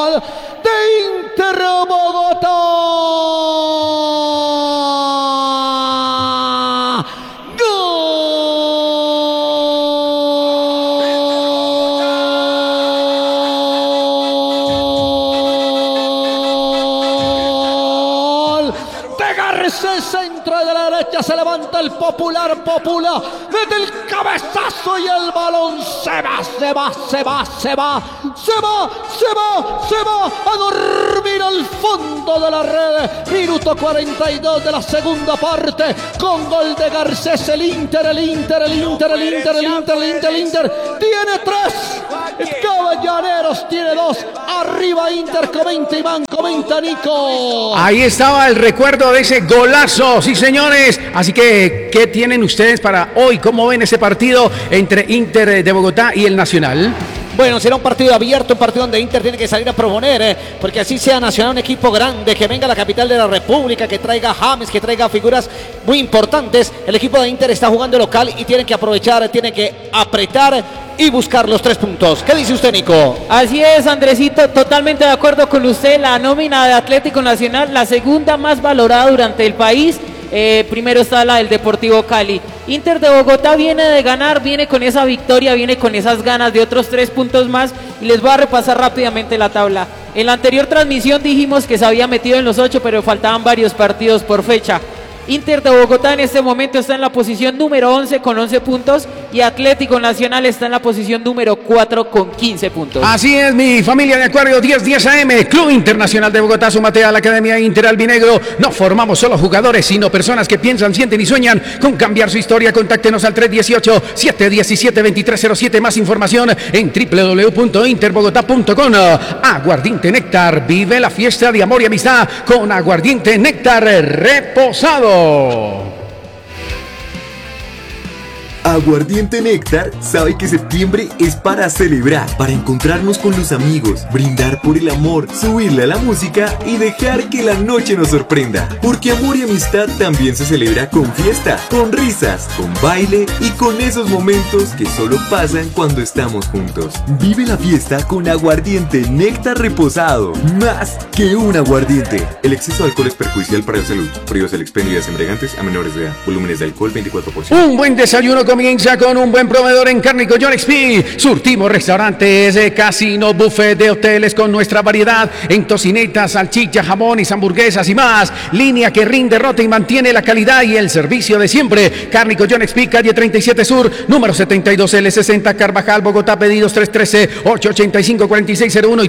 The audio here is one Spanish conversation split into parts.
de Inter Bogotá. Gol de Garcés, centro de la derecha, se levanta el Popular, mete el cabezazo y el balón se va a dormir al fondo de la red. Minuto 42 de la segunda parte, con gol de Garcés. El Inter tiene 3, Caballeros tiene 2, arriba Inter. Comenta Iván, comenta Nico. Ahí estaba el recuerdo de ese golazo, sí señores. Así que, ¿qué tienen ustedes para hoy? ¿Cómo ven ese partido entre Inter de Bogotá y el Nacional? Bueno, será un partido abierto, un partido donde Inter tiene que salir a proponer, porque así sea Nacional un equipo grande, que venga a la capital de la República, que traiga James, que traiga figuras muy importantes. El equipo de Inter está jugando local y tiene que aprovechar, tiene que apretar y buscar los 3 puntos. ¿Qué dice usted, Nico? Así es, Andresito, totalmente de acuerdo con usted. La nómina de Atlético Nacional, la segunda más valorada durante el país. Primero está la del Deportivo Cali. Inter de Bogotá viene de ganar, viene con esa victoria, viene con esas ganas de otros 3 puntos más, y les voy a repasar rápidamente la tabla. En la anterior transmisión dijimos que se había metido en los 8, pero faltaban varios partidos por fecha. Inter de Bogotá en este momento está en la posición número 11 con 11 puntos y Atlético Nacional está en la posición número 4 con 15 puntos. Así es, mi familia de Acuario, 10:10 AM, Club Internacional de Bogotá, súmate a la Academia Inter Albinegro. No formamos solo jugadores, sino personas que piensan, sienten y sueñan con cambiar su historia. Contáctenos al 318-717-2307. Más información en www.interbogotá.com. Aguardiente Néctar, vive la fiesta de amor y amistad con Aguardiente Néctar reposado. Aguardiente Néctar sabe que septiembre es para celebrar, para encontrarnos con los amigos, brindar por el amor, subirle a la música y dejar que la noche nos sorprenda. Porque amor y amistad también se celebra con fiesta, con risas, con baile y con esos momentos que solo pasan cuando estamos juntos. Vive la fiesta con Aguardiente Néctar reposado, más que un aguardiente. El exceso de alcohol es perjudicial para la salud. Prohíbas el expendio de embriagantes a menores de edad. Volúmenes de alcohol 24%. Un buen desayuno comienza con un buen proveedor en Cárnico John XP. Surtimos restaurantes, casinos, buffet de hoteles con nuestra variedad en tocinetas, salchicha, jamones, hamburguesas y más. Línea que rinde, rota y mantiene la calidad y el servicio de siempre. Cárnico John XP, calle 37 Sur, número 72L60, Carvajal, Bogotá. Pedidos 313-885-4601 y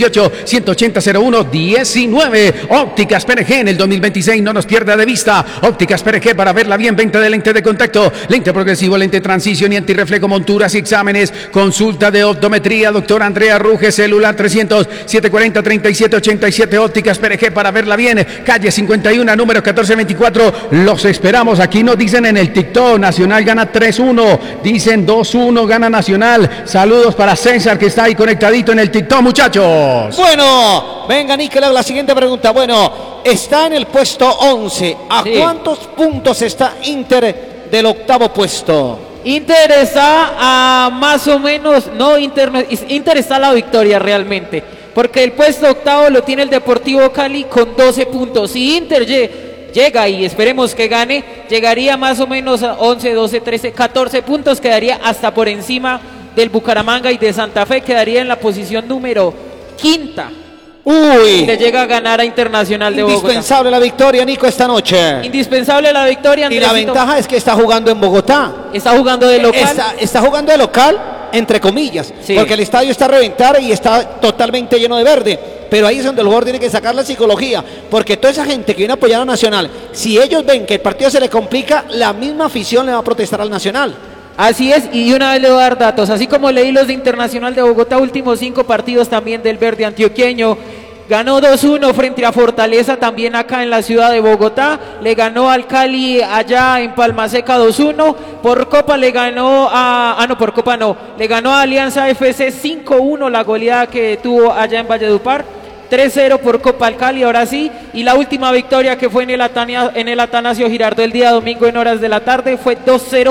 318-180-01-19. Ópticas PRG en el 2026, no nos pierda de vista. Ópticas PRG para verla bien, venta de lente de contacto, lente progresivo, lente transición y antirreflejo, monturas y exámenes. Consulta de optometría, doctor Andrea Ruge, celular 300-740-3787. Ópticas PRG para verla bien, calle 51, número 1424. Los esperamos. Aquí nos dicen en el TikTok, Nacional gana 3-1, dicen 2-1 gana Nacional. Saludos para César, que está ahí conectadito en el TikTok, muchachos. Bueno, venga, Nicolás, la siguiente pregunta. Bueno, está en el puesto 11. ¿A cuántos puntos está Inter del octavo puesto? Inter está a más o menos, Inter está a la victoria realmente, porque el puesto octavo lo tiene el Deportivo Cali con 12 puntos. Si Inter llega y esperemos que gane, llegaría más o menos a 11, 12, 13, 14 puntos, quedaría hasta por encima del Bucaramanga y de Santa Fe, quedaría en la posición número 5. Uy, le llega a ganar a Internacional de Bogotá. Indispensable la victoria, Nico, esta noche. Indispensable la victoria, Andresito. Y la ventaja es que está jugando en Bogotá. Está jugando de local. Está jugando de local, entre comillas, sí, porque el estadio está a reventar y está totalmente lleno de verde. Pero ahí es donde el jugador tiene que sacar la psicología, porque toda esa gente que viene a apoyar a Nacional, si ellos ven que el partido se le complica, la misma afición le va a protestar al Nacional. Así es, y de una vez le voy a dar datos, así como leí los de Internacional de Bogotá, últimos 5 partidos también del verde antioqueño. Ganó 2-1 frente a Fortaleza, también acá en la ciudad de Bogotá. Le ganó al Cali allá en Palmaseca 2-1. Por Copa le ganó a... por Copa no. Le ganó a Alianza FC 5-1 la goleada que tuvo allá en Valledupar. 3-0 por Copa al Cali, ahora sí. Y la última victoria que fue en el Atanasio Girardot el día domingo en horas de la tarde fue 2-0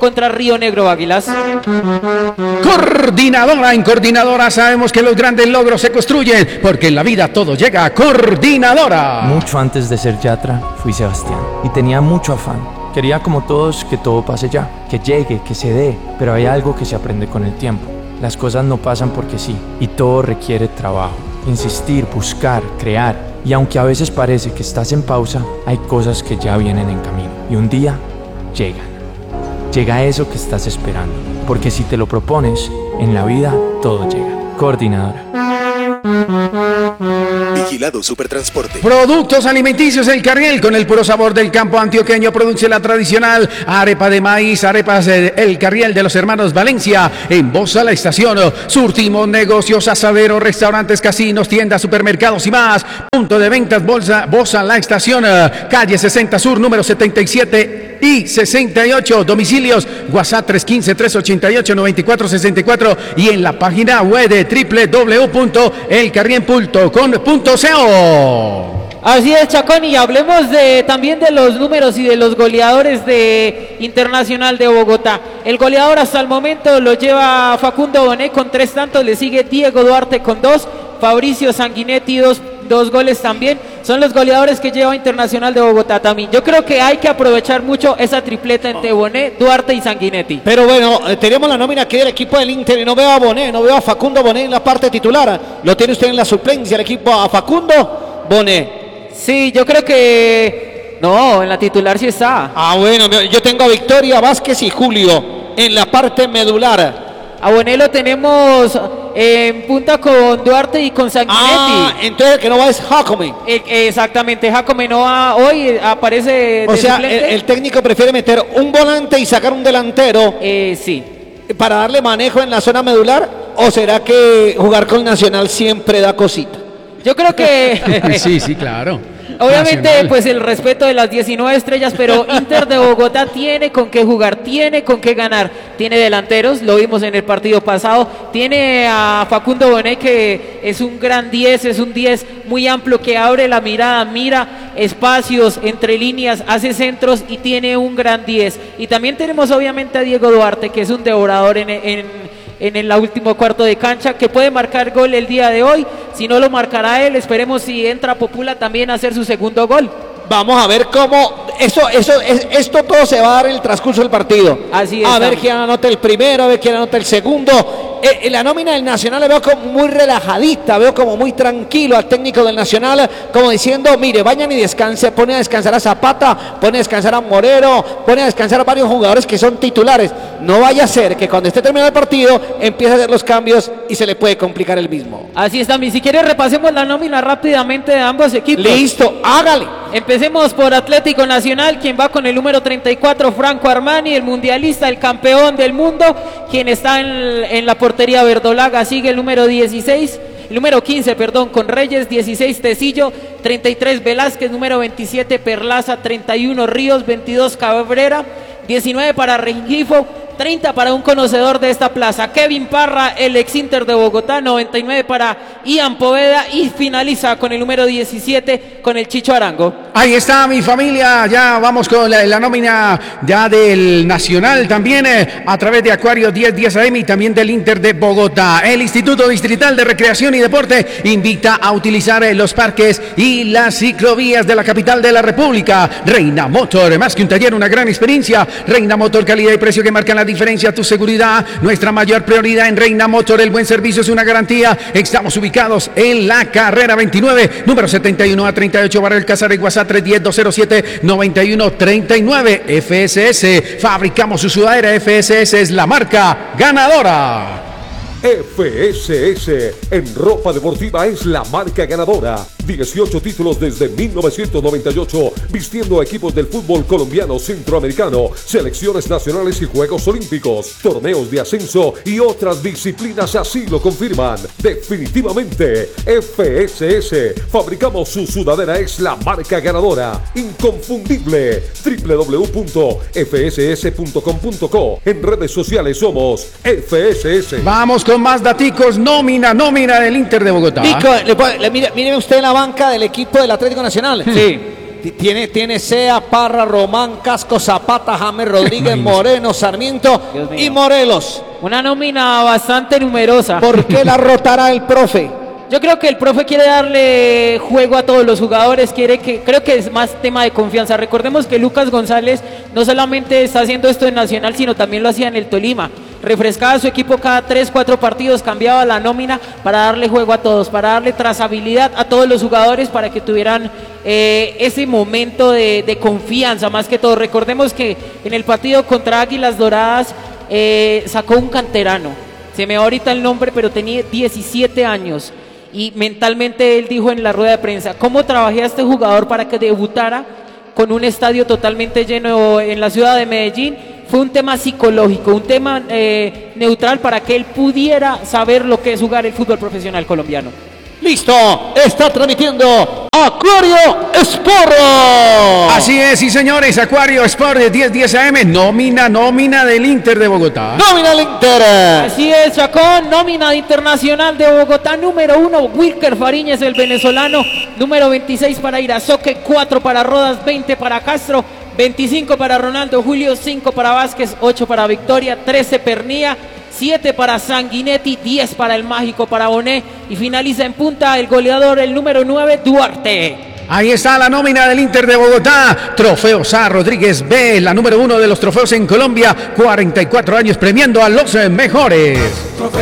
contra Río Negro Águilas. Coordinadora, en Coordinadora sabemos que los grandes logros se construyen, porque en la vida todo llega a Coordinadora. Mucho antes de ser Yatra, fui Sebastián y tenía mucho afán. Quería como todos que todo pase ya, que llegue, que se dé, pero hay algo que se aprende con el tiempo. Las cosas no pasan porque sí, y todo requiere trabajo, insistir, buscar, crear. Y aunque a veces parece que estás en pausa, hay cosas que ya vienen en camino. Y un día llegan. Llega eso que estás esperando. Porque si te lo propones, en la vida todo llega. Coordinadora. Vigilado Supertransporte. Productos alimenticios El Carriel, con el puro sabor del campo antioqueño, produce la tradicional arepa de maíz, arepas El Carriel de los hermanos Valencia, en Bosa La Estación. Surtimos negocios, asaderos, restaurantes, casinos, tiendas, supermercados y más. Punto de ventas Bosa La Estación, calle 60 Sur, número 77 y 68. Domicilios WhatsApp 315-388-9464 y en la página web de www.elcarriel.com.co. Así es, Chacón, y hablemos también de los números y de los goleadores de Internacional de Bogotá. El goleador hasta el momento lo lleva Facundo Bonet con 3 tantos, le sigue Diego Duarte con 2, Fabricio Sanguinetti 2 goles también. Son los goleadores que lleva Internacional de Bogotá también. Yo creo que hay que aprovechar mucho esa tripleta entre Bonet, Duarte y Sanguinetti. Pero bueno, tenemos la nómina aquí del equipo del Inter y no veo a Bonet, no veo a Facundo Bonet en la parte titular. Lo tiene usted en la suplencia, el equipo a Facundo Bonet. Sí, yo creo que... No, en la titular sí está. Ah, bueno, yo tengo a Victoria Vázquez y Julio en la parte medular. A Bonet lo tenemos en punta con Duarte y con Sanguinetti. Ah, entonces el que no va es Jacome. Exactamente, Jacome no va hoy, aparece. O sea, el técnico prefiere meter un volante y sacar un delantero. Sí. Para darle manejo en la zona medular, ¿o será que jugar con Nacional siempre da cosita? Yo creo que... Sí, claro. Obviamente, Nacional. pues el respeto de las 19 estrellas, pero Inter de Bogotá tiene con qué jugar, tiene con qué ganar. Tiene delanteros, lo vimos en el partido pasado. Tiene a Facundo Bonet, que es un gran 10, es un 10 muy amplio que abre la mirada, mira espacios entre líneas, hace centros y tiene un gran 10. Y también tenemos obviamente a Diego Duarte, que es un devorador en el último cuarto de cancha, que puede marcar gol el día de hoy. Si no lo marcará él, esperemos si entra Popula también a hacer su segundo gol. Vamos a ver cómo esto todo se va a dar en el transcurso del partido. Así es. A ver quién anota el primero, a ver quién anota el segundo. La nómina del Nacional la veo como muy relajadita, veo como muy tranquilo al técnico del Nacional, como diciendo, mire, vayan y descanse, pone a descansar a Zapata, pone a descansar a Morero, pone a descansar a varios jugadores que son titulares. No vaya a ser que cuando esté terminado el partido empiece a hacer los cambios y se le puede complicar el mismo. Así está, si quiere repasemos la nómina rápidamente de ambos equipos. Listo, hágale. Empecemos por Atlético Nacional, quien va con el número 34, Franco Armani, el mundialista, el campeón del mundo, quien está en la portería verdolaga. Sigue el número 16, el número 15, perdón, con Reyes, 16 Tecillo, 33 Velázquez, número 27 Perlaza, 31 Ríos, 22 Cabrera, 19 para Rengifo, 30 para un conocedor de esta plaza, Kevin Parra, el ex Inter de Bogotá, 99 para Ian Poveda y finaliza con el número 17 con el Chicho Arango. Ahí está mi familia, ya vamos con la nómina ya del Nacional también a través de Acuario 1010 AM y también del Inter de Bogotá. El Instituto Distrital de Recreación y Deporte invita a utilizar los parques y las ciclovías de la capital de la República. Reina Motor, más que un taller, una gran experiencia. Reina Motor, calidad y precio que marcan la diferencia, tu seguridad, nuestra mayor prioridad en Reina Motor, el buen servicio es una garantía. Estamos ubicados en la carrera 29, número 71 a 38, Barrio El Casares, WhatsApp 310-207-9139. FSS, fabricamos su sudadera, FSS es la marca ganadora. FSS en ropa deportiva es la marca ganadora. 18 títulos desde 1998, vistiendo a equipos del fútbol colombiano, centroamericano, selecciones nacionales y Juegos Olímpicos, torneos de ascenso y otras disciplinas así lo confirman. Definitivamente, FSS, fabricamos su sudadera, es la marca ganadora. Inconfundible. www.fss.com.co. En redes sociales somos FSS. Vamos con más daticos, nómina del Inter de Bogotá. Nico, mire usted la banca del equipo del Atlético Nacional. Sí. Tiene Sea, Parra, Román, Casco, Zapata, James Rodríguez, Imagínese. Moreno, Sarmiento Dios mío. y Morelos. Una nómina bastante numerosa. ¿Por qué la rotará el profe? Yo creo que el profe quiere darle juego a todos los jugadores, creo que es más tema de confianza. Recordemos que Lucas González no solamente está haciendo esto en Nacional, sino también lo hacía en el Tolima. Refrescaba a su equipo cada 3, 4 partidos, cambiaba la nómina para darle juego a todos, para darle trazabilidad a todos los jugadores, para que tuvieran ese momento de confianza más que todo. Recordemos que en el partido contra Águilas Doradas sacó un canterano, se me va ahorita el nombre, pero tenía 17 años. Y mentalmente él dijo en la rueda de prensa, ¿cómo trabajé a este jugador para que debutara con un estadio totalmente lleno en la ciudad de Medellín? Fue un tema psicológico, un tema neutral para que él pudiera saber lo que es jugar el fútbol profesional colombiano. Listo, está transmitiendo Acuario Sport. Así es, sí señores, Acuario Sport de 10:10 AM, nómina del Inter de Bogotá. Nómina el Inter. Así es, Chacón, nómina de Internacional de Bogotá, número 1, Wilker Fariñez, el venezolano, número 26 para Irazoque, 4 para Rodas, 20 para Castro, 25 para Ronaldo Julio, 5 para Vázquez, 8 para Victoria, 13 Pernía, 7 para Sanguinetti, 10 para el Mágico, para Bonet, y finaliza en punta el goleador, el número 9, Duarte. Ahí está la nómina del Inter de Bogotá. Trofeo Sá Rodríguez B, la número 1 de los trofeos en Colombia, 44 años premiando a los mejores.